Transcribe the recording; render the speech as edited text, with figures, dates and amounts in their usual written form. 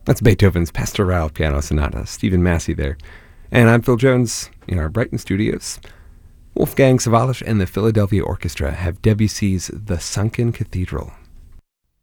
That's Beethoven's Pastoral Piano Sonata. Stephen Massey there. And I'm Phil Jones in our Brighton studios. Wolfgang Sawallisch and the Philadelphia Orchestra have Debussy's The Sunken Cathedral.